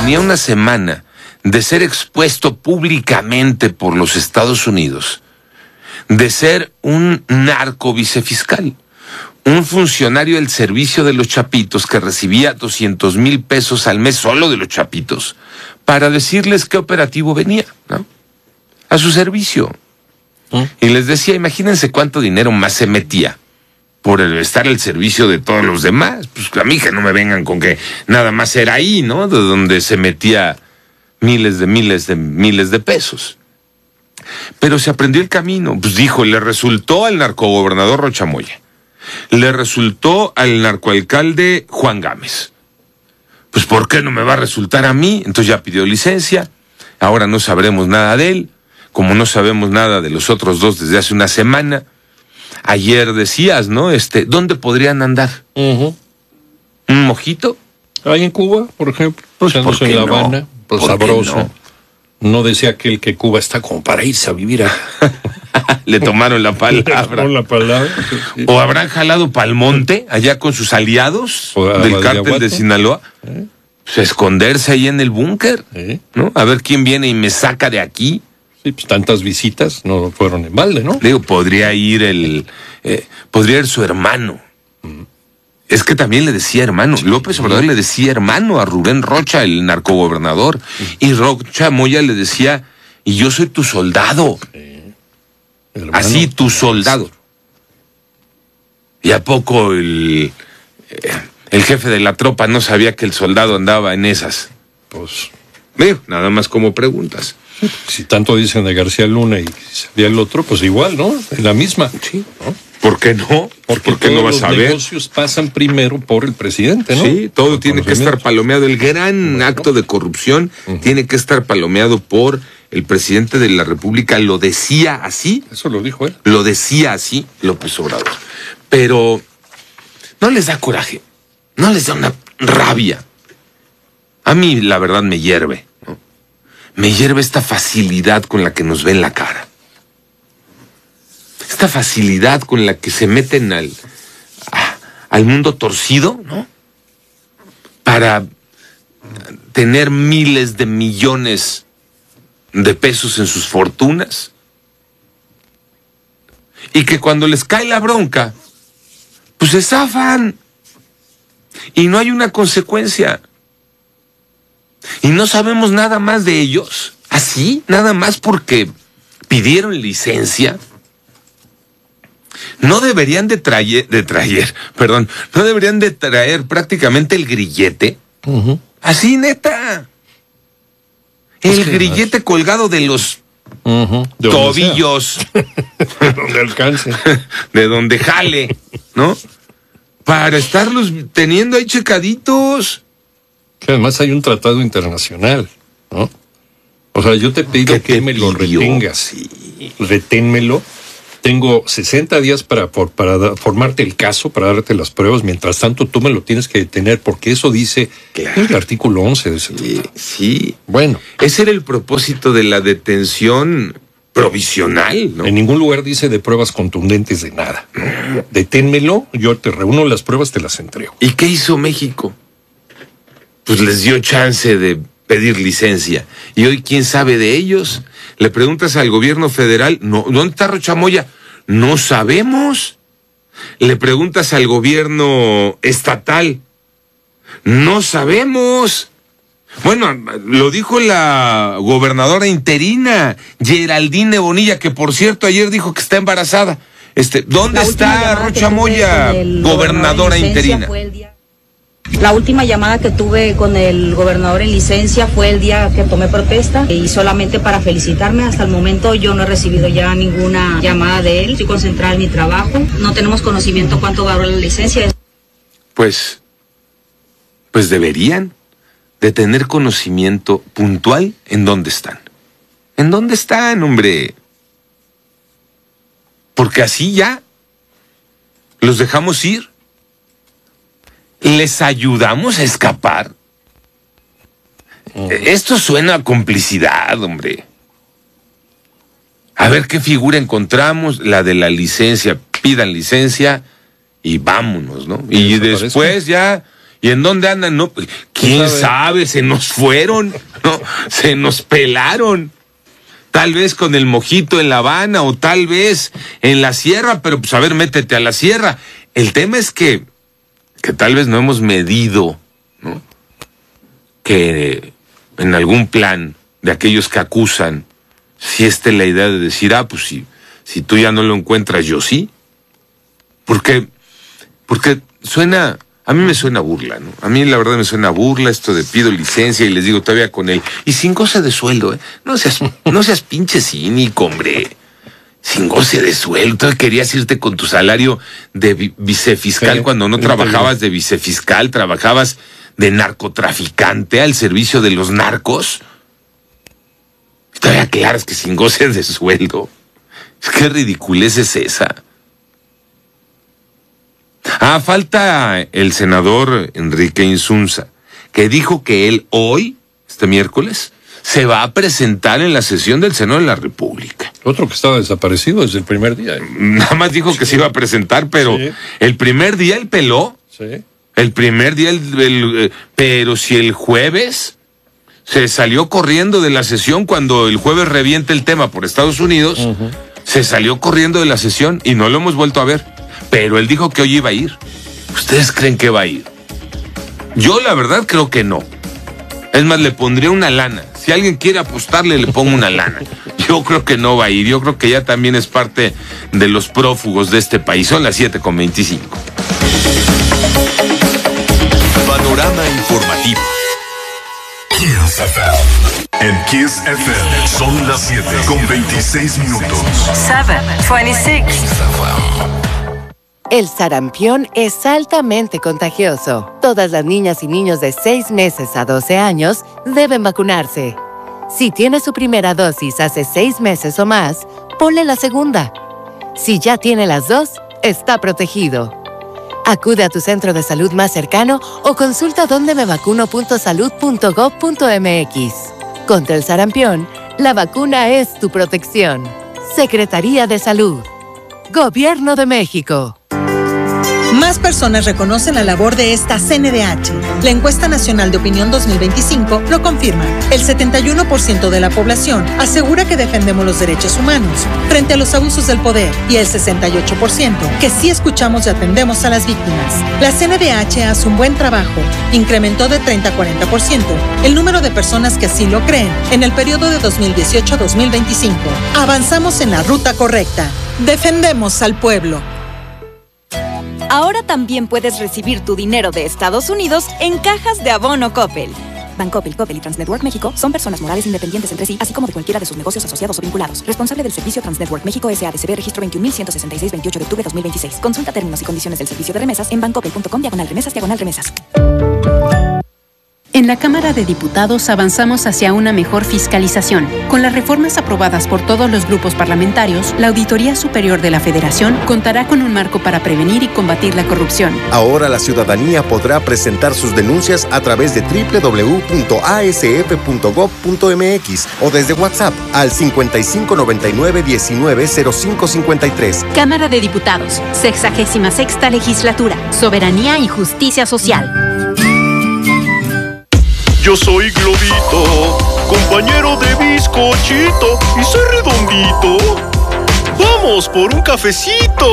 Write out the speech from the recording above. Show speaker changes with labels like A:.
A: tenía una semana de ser expuesto públicamente por los Estados Unidos, de ser un narco vicefiscal, un funcionario del servicio de los Chapitos que recibía 200,000 pesos al mes solo de los Chapitos, para decirles qué operativo venía, ¿no?, a su servicio. Y les decía, imagínense cuánto dinero más se metía por estar al servicio de todos los demás. Pues a mí que no me vengan con que nada más era ahí, ¿no?, de donde se metía miles de pesos. Pero se aprendió el camino. Pues dijo, le resultó al narcogobernador Rocha Moya, le resultó al narcoalcalde Juan Gámez. Pues ¿por qué no me va a resultar a mí? Entonces ya pidió licencia. Ahora no sabremos nada de él, como no sabemos nada de los otros dos desde hace una semana. Ayer decías, ¿no? ¿Dónde podrían andar? ¿Un mojito?
B: Ahí en Cuba, por ejemplo.
A: Pues ¿por qué
B: en La
A: no?
B: Habana, pues sabroso. No decía aquel que Cuba está como para irse a vivir a...
A: Le tomaron la palabra.
B: Sí.
A: ¿O habrán jalado pa'l monte allá con sus aliados del cártel de Sinaloa? Pues esconderse ahí en el búnker, ¿no? A ver quién viene y me saca de aquí.
B: Sí, pues tantas visitas no fueron en balde, ¿no?
A: Digo, podría ir su hermano. Es que también le decía hermano. López Obrador le decía hermano a Rubén Rocha, el narcogobernador. Y Rocha Moya le decía, y yo soy tu soldado. Así, tu soldado. ¿Y a poco el jefe de la tropa no sabía que el soldado andaba en esas?
B: Pues...
A: nada más como preguntas.
B: Si tanto dicen de García Luna y sabía el otro, pues igual, ¿no? En la misma.
A: Sí. ¿No? ¿Por qué no?
B: Porque
A: ¿Por qué no vas a ver?
B: Los negocios pasan primero por el presidente, ¿no?
A: Sí, todo tiene que estar palomeado. El gran acto de corrupción tiene que estar palomeado por el presidente de la República. Lo decía así.
B: Eso lo dijo él.
A: Lo decía así López Obrador. Pero no les da coraje, no les da una rabia. A mí, la verdad, me hierve, ¿no? Me hierve esta facilidad con la que nos ven la cara. Esta facilidad con la que se meten al mundo torcido, ¿no?, para tener miles de millones de pesos en sus fortunas. Y que cuando les cae la bronca, pues se zafan. Y no hay una consecuencia. Y no sabemos nada más de ellos. Así, nada más porque pidieron licencia. No deberían no deberían de traer prácticamente el grillete. Así, neta. El grillete colgado de los tobillos.
B: De donde alcance.
A: De donde jale, ¿no? Para estarlos teniendo ahí checaditos.
B: Que además hay un tratado internacional, ¿no? O sea, yo te pido que me lo retengas.
A: Sí.
B: Reténmelo. Tengo 60 días para formarte el caso, para darte las pruebas. Mientras tanto, tú me lo tienes que detener, porque eso dice el artículo 11 de ese tratado.
A: Sí.
B: Bueno.
A: Ese era el propósito de la detención provisional, ¿no?
B: En ningún lugar dice de pruebas contundentes de nada, ¿no? Deténmelo, yo te reúno las pruebas, te las entrego.
A: ¿Y qué hizo México? Pues les dio chance de pedir licencia. Y hoy, ¿quién sabe de ellos? Le preguntas al gobierno federal, no, ¿dónde está Rocha Moya? No sabemos. Le preguntas al gobierno estatal, no sabemos. Bueno, lo dijo la gobernadora interina, Geraldine Bonilla, que por cierto ayer dijo que está embarazada. ¿Dónde está Rocha Moya, gobernadora interina?
C: La última llamada que tuve con el gobernador en licencia fue el día que tomé protesta y solamente para felicitarme. Hasta el momento yo no he recibido ya ninguna llamada de él. Estoy concentrada en mi trabajo. No tenemos conocimiento cuánto va a durar la licencia.
A: Pues deberían de tener conocimiento puntual en dónde están. ¿En dónde están, hombre? Porque así ya los dejamos ir. ¿Les ayudamos a escapar? Esto suena a complicidad, hombre. A ver qué figura encontramos, la de la licencia. Pidan licencia y vámonos, ¿no? Y después ya ¿Y en dónde andan? No, ¿quién sabe? Se nos fueron, ¿no? Se nos pelaron. Tal vez con el mojito en La Habana o tal vez en la sierra, pero pues a ver, métete a la sierra. El tema es que tal vez no hemos medido, ¿no? Que en algún plan de aquellos que acusan, si esta es la idea de decir, pues si tú ya no lo encuentras, yo sí. Porque suena, a mí me suena burla, ¿no? A mí la verdad me suena burla esto de pido licencia y les digo todavía con él, y sin goce de sueldo, ¿eh? No seas pinche cínico, hombre. Sin goce de sueldo. Tú querías irte con tu salario de vicefiscal cuando no trabajabas de vicefiscal, trabajabas de narcotraficante al servicio de los narcos. Y todavía aclaras que sin goce de sueldo. ¿Qué ridiculez es esa? Falta el senador Enrique Insunza, que dijo que él hoy, este miércoles, se va a presentar en la sesión del Senado de la República.
B: Otro que estaba desaparecido desde el primer día.
A: Nada más dijo que se iba a presentar, pero el primer día él peló.
B: Sí.
A: El primer día, pero si el jueves se salió corriendo de la sesión cuando el jueves revienta el tema por Estados Unidos, se salió corriendo de la sesión y no lo hemos vuelto a ver. Pero él dijo que hoy iba a ir. ¿Ustedes creen que va a ir? Yo la verdad creo que no. Es más, le pondría una lana. Si alguien quiere apostarle, le pongo una lana. Yo creo que no va a ir. Yo creo que ya también es parte de los prófugos de este país. Son las 7:25.
D: Panorama informativo. Kiss FM. En Kiss FM son las 7:26.
E: 7:26.
F: El sarampión es altamente contagioso. Todas las niñas y niños de 6 meses a 12 años deben vacunarse. Si tiene su primera dosis hace 6 meses o más, ponle la segunda. Si ya tiene las 2, está protegido. Acude a tu centro de salud más cercano o consulta dondemevacuno.salud.gov.mx. Contra el sarampión, la vacuna es tu protección. Secretaría de Salud. Gobierno de México.
G: Más personas reconocen la labor de esta CNDH. La encuesta nacional de opinión 2025 lo confirma. El 71% de la población asegura que defendemos los derechos humanos frente a los abusos del poder y el 68% que sí escuchamos y atendemos a las víctimas. La CNDH hace un buen trabajo. Incrementó de 30 a 40% el número de personas que así lo creen en el periodo de 2018 a 2025. Avanzamos en la ruta correcta. Defendemos al pueblo.
H: Ahora también puedes recibir tu dinero de Estados Unidos en cajas de abono Coppel. Bancoppel, Coppel y Transnetwork México son personas morales independientes entre sí, así como de cualquiera de sus negocios asociados o vinculados. Responsable del servicio Transnetwork México S.A.D.C.B. Registro 21.166, 28 de octubre 2026. Consulta términos y condiciones del servicio de remesas en bancoppel.com/remesas/remesas.
I: En la Cámara de Diputados avanzamos hacia una mejor fiscalización. Con las reformas aprobadas por todos los grupos parlamentarios, la Auditoría Superior de la Federación contará con un marco para prevenir y combatir la corrupción.
J: Ahora la ciudadanía podrá presentar sus denuncias a través de www.asf.gov.mx o desde WhatsApp al 5599-190553.
I: Cámara de Diputados, 66ª Legislatura, Soberanía y Justicia Social.
K: Yo soy Globito, compañero de bizcochito, y soy redondito. ¡Vamos por un cafecito!